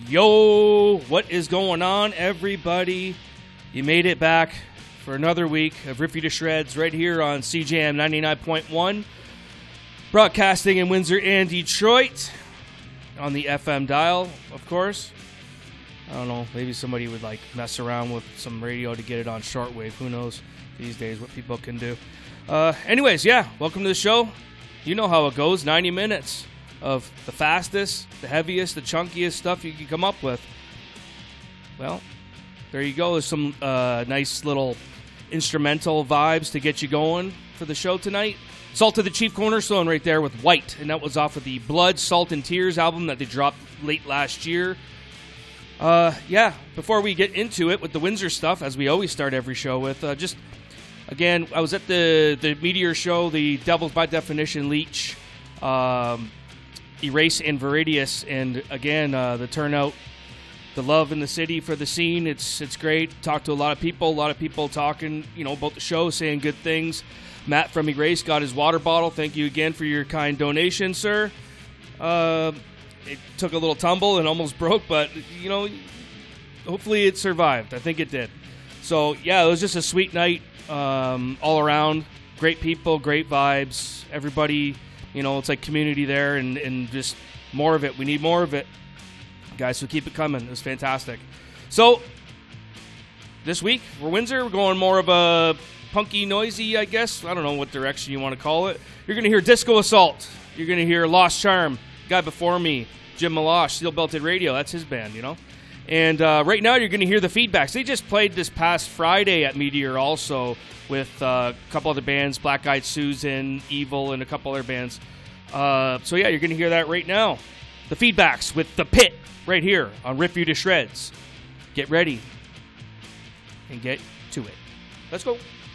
Yo, what is going on, everybody? You made it back for another week of Rip You to Shreds right here on CJM 99.1, broadcasting in Windsor and Detroit on the FM dial, of course. I don't know, maybe somebody would like mess around with some radio to get it on shortwave. Who knows these days what people can do. Anyways, yeah, welcome to the show. You know how it goes, 90 minutes of the fastest, the heaviest, the chunkiest stuff you can come up with. Well, there you go. There's some nice little instrumental vibes to get you going for the show tonight. Salt to the Chief Cornerstone right there with White, and that was off of the Blood, Salt, and Tears album that they dropped late last year. Yeah, before we get into it with the Windsor stuff, as we always start every show with, again, I was at the Meteor show, the Devils by Definition, Leech, Erase and Viridius, and again, the turnout, the love in the city for the scene, it's great. Talked to a lot of people talking, about the show, saying good things. Matt from Erase got his water bottle. Thank you again for your kind donation, sir. It took a little tumble and almost broke, but, hopefully it survived. I think it did. So, yeah, it was just a sweet night all around. Great people, great vibes. Everybody, it's like community there and just more of it. We need more of it, guys, so keep it coming. It was fantastic. So, this week for Windsor, we're going more of a punky, noisy, I guess. I don't know what direction you want to call it. You're going to hear Disco Assault. You're going to hear Lost Charm. Guy before me, Jim Malosh, Steel Belted Radio. That's his band, And right now you're going to hear the Feedbacks. They just played this past Friday at Meteor also with a couple other bands, Black Eyed Susan, Evil, and a couple other bands. So yeah, you're going to hear that right now. The Feedbacks with The Pit right here on Rip You to Shreds. Get ready and get to it. Let's go.